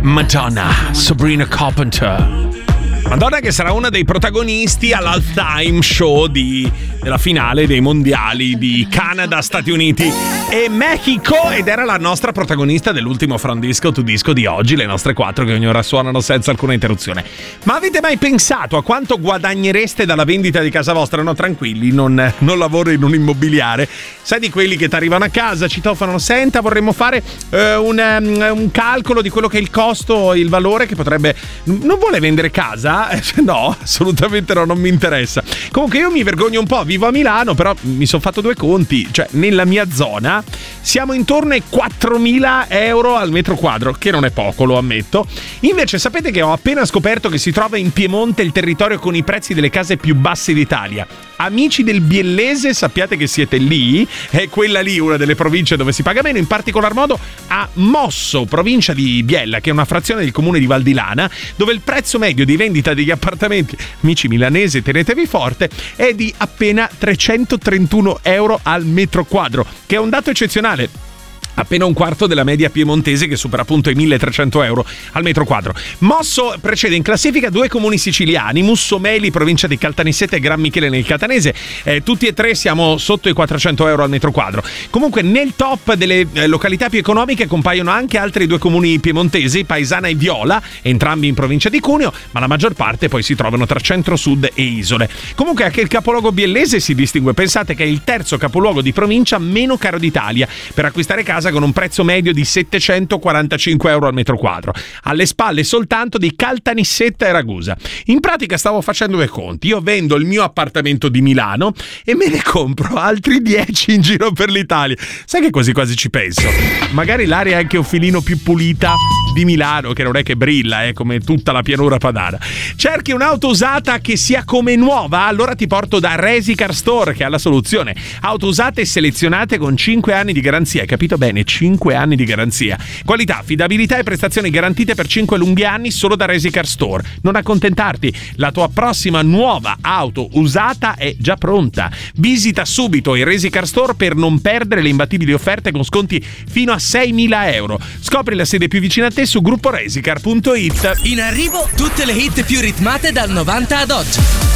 Madonna, Sabrina Carpenter. Madonna che sarà una dei protagonisti all'halftime show della finale dei mondiali di Canada, Stati Uniti e Mexico, ed era la nostra protagonista dell'ultimo From Disco to Disco di oggi, le nostre 4 che ogni ora suonano senza alcuna interruzione. Ma avete mai pensato a quanto guadagnereste dalla vendita di casa vostra? No, tranquilli, non lavoro in un immobiliare. Sai di quelli che ti arrivano a casa, ci toffano, senta, vorremmo fare un calcolo di quello che è il costo, il valore che potrebbe... Non vuole vendere casa? No, assolutamente no, non mi interessa. Comunque io mi vergogno un po', vivo a Milano, però mi sono fatto due conti, cioè nella mia zona siamo intorno ai 4.000 euro al metro quadro, che non è poco, lo ammetto. Invece sapete che ho appena scoperto che si trova in Piemonte il territorio con i prezzi delle case più bassi d'Italia. Amici del Biellese, sappiate che siete lì, è quella lì una delle province dove si paga meno, in particolar modo a Mosso, provincia di Biella, che è una frazione del comune di Valdilana, dove il prezzo medio di vendita degli appartamenti, amici milanesi tenetevi forte, è di appena 331 euro al metro quadro, che è un dato eccezionale. Appena un quarto della media piemontese, che supera appunto i 1.300 euro al metro quadro. Mosso precede in classifica 2 comuni siciliani, Mussomeli, provincia di Caltanissetta, e Gran Michele nel Catanese. Tutti e 3 siamo sotto i 400 euro al metro quadro. Comunque nel top delle località più economiche compaiono anche altri 2 comuni piemontesi, Paesana e Viola, entrambi in provincia di Cuneo, ma la maggior parte poi si trovano tra centro-sud e isole. Comunque anche il capoluogo biellese si distingue. Pensate che è il terzo capoluogo di provincia meno caro d'Italia per acquistare casa, con un prezzo medio di 745 euro al metro quadro, alle spalle soltanto di Caltanissetta e Ragusa. In pratica stavo facendo due conti: io vendo il mio appartamento di Milano e me ne compro altri 10 in giro per l'Italia. Sai che quasi quasi ci penso, magari l'area è anche un filino più pulita di Milano, che non è che brilla come tutta la pianura padana. Cerchi un'auto usata che sia come nuova? Allora ti porto da Resicar Store, che ha la soluzione. Auto usate selezionate con 5 anni di garanzia, hai capito bene? 5 anni di garanzia. Qualità, affidabilità e prestazioni garantite per 5 lunghi anni solo da Resicar Store. Non accontentarti, la tua prossima nuova auto usata è già pronta. Visita subito il Resicar Store per non perdere le imbattibili offerte con sconti fino a 6.000 euro. Scopri la sede più vicina a te su grupporesicar.it. In arrivo tutte le hit più ritmate dal 90 ad oggi.